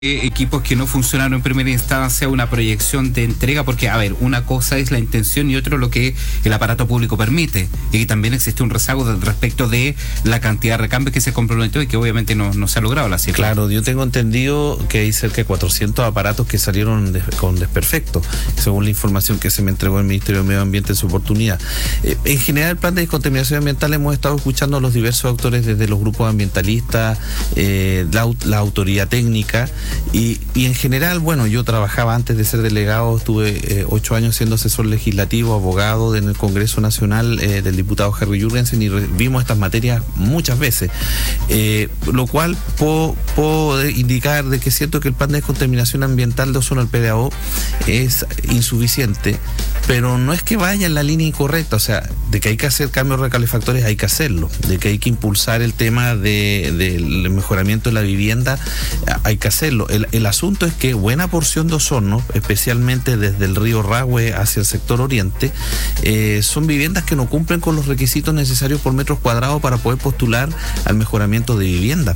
equipos que no funcionaron en primera instancia, una proyección de entrega, porque, a ver, una cosa es la intención y otro lo que el aparato público permite, y también existe un rezago respecto de la cantidad de recambios que se comprometió y que obviamente no se ha logrado la cifra. Claro, yo tengo entendido que hay cerca de 400 aparatos que salieron con desperfecto, según la información que se me entregó el Ministerio de Medio Ambiente en su oportunidad. En general, el plan de descontaminación ambiental hemos estado escuchando a los diversos actores, desde los grupos ambientalistas, la autoridad técnica, y en general, bueno, yo trabajaba antes de ser delegado, estuve 8 años siendo asesor legislativo, abogado en el Congreso Nacional del diputado Harry Jurgensen, y vimos estas materias muchas veces, lo cual puedo indicar de que es cierto que el plan de descontaminación ambiental de ozono, el PDAO, es insuficiente, pero no es que vaya en la línea incorrecta. O sea, de que hay que hacer cambios recalefactores, hay que hacerlo, de que hay que impulsar el tema del mejoramiento de la vivienda, hay que hacerlo. El asunto es que buena porción de ozono, especialmente desde el río Rahue hacia el sector oriente, son viviendas que no cumplen con los requisitos necesarios por metros cuadrados para poder postular al mejoramiento de vivienda,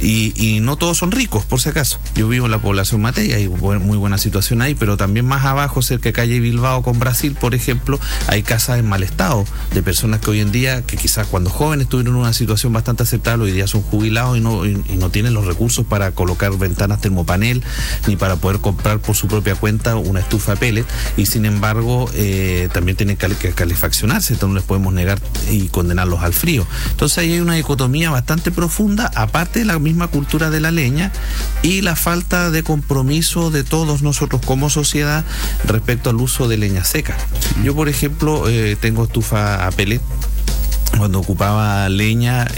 y no todos son ricos, por si acaso. Yo vivo en la población Matei, hay muy buena situación ahí, pero también más abajo, cerca de calle Bilbao con Brasil, por ejemplo, hay casas en mal estado de personas que hoy en día, que quizás cuando jóvenes tuvieron una situación bastante aceptable, hoy día son jubilados y no tienen los recursos para colocar ventanas termopanel, ni para poder comprar por su propia cuenta una estufa de pellet, y sin embargo también tienen que calefaccionarse. Entonces no les podemos negar y condenarlos al frío. Entonces ahí hay una dicotomía bastante profunda, aparte de la misma cultura de la leña y la falta de compromiso de todos nosotros como sociedad respecto al uso de leña seca. Yo, por ejemplo, tengo estufa a pellet. Cuando ocupaba leña,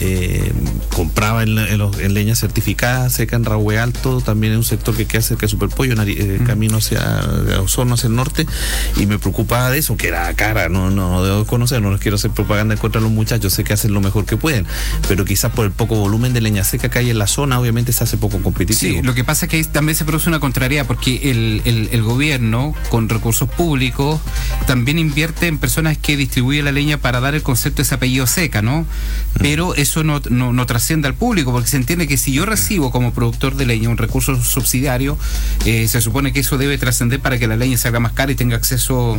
compraba en leña certificada, seca en Rahue Alto, también en un sector que queda cerca de Superpollo, camino hacia Osorno, hacia el norte, y me preocupaba de eso, que era cara, no debo conocer, no les quiero hacer propaganda en contra de los muchachos, sé que hacen lo mejor que pueden, pero quizás por el poco volumen de leña seca que hay en la zona, obviamente se hace poco competitivo. Sí, lo que pasa es que ahí también se produce una contrariedad, porque el gobierno, con recursos públicos, también invierte en personas que distribuyen la leña para dar el concepto de ese apellido seca, ¿no? Pero eso no trasciende al público, porque se entiende que si yo recibo como productor de leña un recurso subsidiario, se supone que eso debe trascender para que la leña se haga más cara y tenga acceso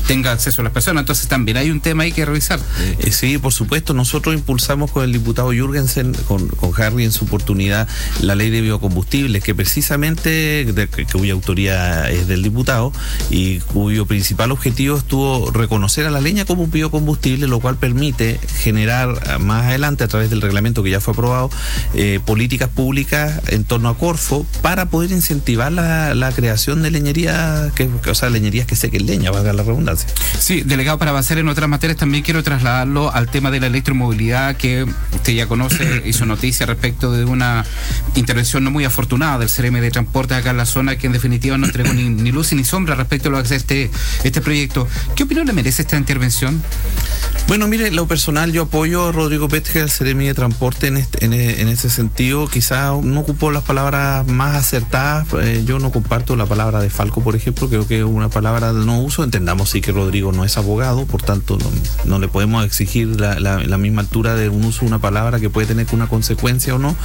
a las personas. Entonces también hay un tema ahí que revisar. Sí, por supuesto. Nosotros impulsamos con el diputado Jurgensen, con Harry en su oportunidad, la ley de biocombustibles, que precisamente, cuya autoría es del diputado, y cuyo principal objetivo estuvo reconocer a la leña como un biocombustible, lo cual permite generar más adelante, a través del reglamento que ya fue aprobado, políticas públicas en torno a Corfo para poder incentivar la creación de leñerías, leñerías que sequen leña, valga la redundancia. Sí, delegado, para avanzar en otras materias, también quiero trasladarlo al tema de la electromovilidad, que usted ya conoce, hizo noticia respecto de una intervención no muy afortunada del CRM de Transporte acá en la zona, que en definitiva no entregó ni luz ni sombra respecto a lo que hace este proyecto. ¿Qué opinión le merece esta intervención? Bueno, mire, lo personal, yo apoyo a Rodrigo Petge, al CRM de Transporte, en ese sentido. Quizá no ocupó las palabras más acertadas. Yo no comparto la palabra de Falco, por ejemplo, creo que es una palabra de no uso. Entendamos sí que Rodrigo no es abogado, por tanto no le podemos exigir la misma altura de un uso de una palabra que puede tener una consecuencia o no,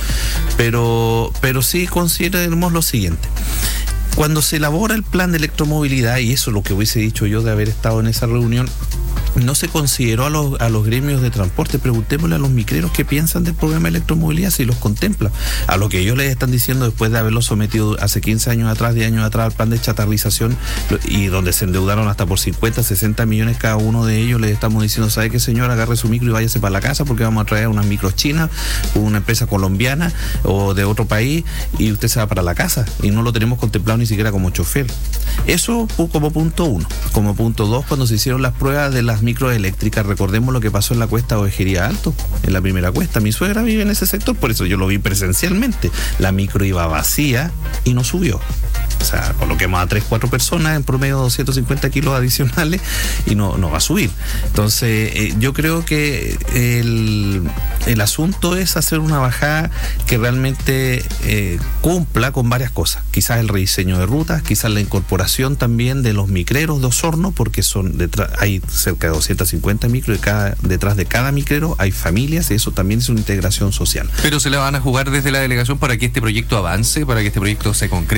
pero sí consideremos lo siguiente. Cuando se elabora el plan de electromovilidad, y eso es lo que hubiese dicho yo de haber estado en esa reunión, no se consideró a los gremios de transporte. Preguntémosle a los micreros qué piensan del programa de electromovilidad, si los contempla. A lo que ellos les están diciendo, después de haberlo sometido hace 15 años atrás, 10 años atrás, al plan de chatarrización, y donde se endeudaron hasta por 50, 60 millones cada uno de ellos, les estamos diciendo: ¿sabe qué, señor? Agarre su micro y váyase para la casa, porque vamos a traer unas micros chinas, una empresa colombiana o de otro país, y usted se va para la casa, y no lo tenemos contemplado ni siquiera como chofer. Eso como punto 1. Como punto 2, cuando se hicieron las pruebas de las microeléctricas, recordemos lo que pasó en la cuesta Ovejería Alto, en la primera cuesta. Mi suegra vive en ese sector, por eso yo lo vi presencialmente. La micro iba vacía y no subió. O sea, coloquemos a 3-4 personas, en promedio 250 kilos adicionales, y no va a subir. Entonces, yo creo que el asunto es hacer una bajada que realmente cumpla con varias cosas. Quizás el rediseño de rutas, quizás la incorporación también de los micreros de Osorno, porque hay cerca de 250 micros y detrás de cada micrero hay familias, y eso también es una integración social. Pero se la van a jugar desde la delegación para que este proyecto avance, para que este proyecto se concrete.